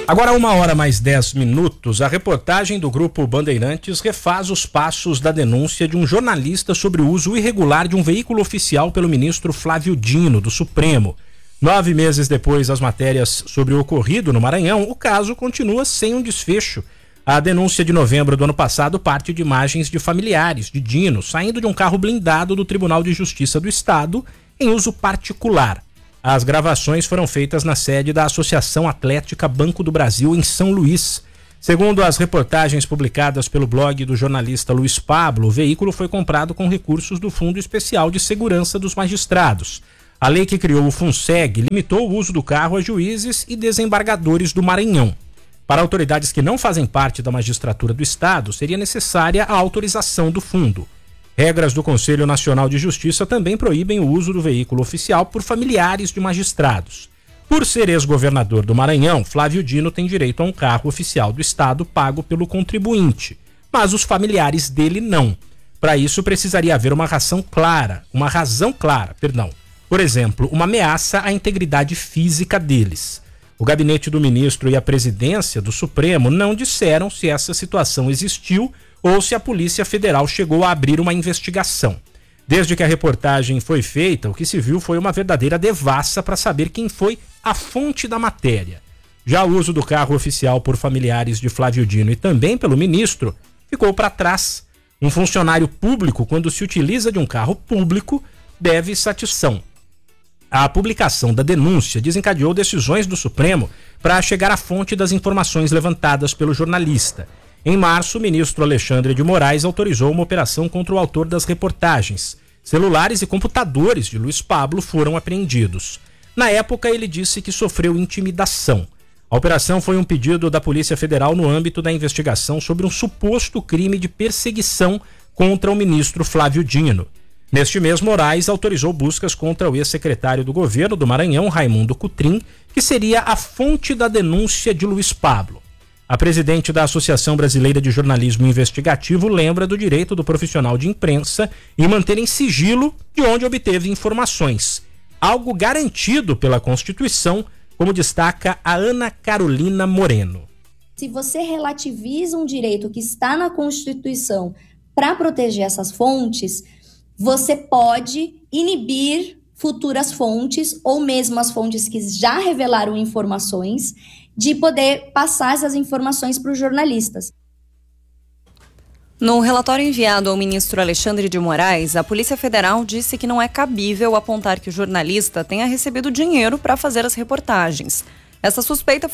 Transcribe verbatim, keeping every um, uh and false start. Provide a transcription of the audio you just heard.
Agora, uma hora mais dez minutos, a reportagem do Grupo Bandeirantes refaz os passos da denúncia de um jornalista sobre o uso irregular de um veículo oficial pelo ministro Flávio Dino, do Supremo. Nove meses depois das matérias sobre o ocorrido no Maranhão, o caso continua sem um desfecho. A denúncia de novembro do ano passado parte de imagens de familiares de Dino saindo de um carro blindado do Tribunal de Justiça do Estado em uso particular. As gravações foram feitas na sede da Associação Atlética Banco do Brasil, em São Luís. Segundo as reportagens publicadas pelo blog do jornalista Luiz Pablo, o veículo foi comprado com recursos do Fundo Especial de Segurança dos Magistrados. A lei que criou o FUNSEG limitou o uso do carro a juízes e desembargadores do Maranhão. Para autoridades que não fazem parte da magistratura do Estado, seria necessária a autorização do fundo. Regras do Conselho Nacional de Justiça também proíbem o uso do veículo oficial por familiares de magistrados. Por ser ex-governador do Maranhão, Flávio Dino tem direito a um carro oficial do Estado pago pelo contribuinte, mas os familiares dele não. Para isso, precisaria haver uma razão clara, uma razão clara, perdão. Por exemplo, uma ameaça à integridade física deles. O gabinete do ministro e a presidência do Supremo não disseram se essa situação existiu ou se a Polícia Federal chegou a abrir uma investigação. Desde que a reportagem foi feita, o que se viu foi uma verdadeira devassa para saber quem foi a fonte da matéria. Já o uso do carro oficial por familiares de Flávio Dino e também pelo ministro ficou para trás. Um funcionário público, quando se utiliza de um carro público, deve satisfação. A publicação da denúncia desencadeou decisões do Supremo para chegar à fonte das informações levantadas pelo jornalista. Em março, o ministro Alexandre de Moraes autorizou uma operação contra o autor das reportagens. Celulares e computadores de Luiz Pablo foram apreendidos. Na época, ele disse que sofreu intimidação. A operação foi um pedido da Polícia Federal no âmbito da investigação sobre um suposto crime de perseguição contra o ministro Flávio Dino. Neste mês, Moraes autorizou buscas contra o ex-secretário do governo do Maranhão, Raimundo Cutrim, que seria a fonte da denúncia de Luiz Pablo. A presidente da Associação Brasileira de Jornalismo Investigativo lembra do direito do profissional de imprensa em manter em sigilo de onde obteve informações, algo garantido pela Constituição, como destaca a Ana Carolina Moreno. Se você relativiza um direito que está na Constituição para proteger essas fontes, você pode inibir futuras fontes ou mesmo as fontes que já revelaram informações de poder passar essas informações para os jornalistas. No relatório enviado ao ministro Alexandre de Moraes, a Polícia Federal disse que não é cabível apontar que o jornalista tenha recebido dinheiro para fazer as reportagens. Essa suspeita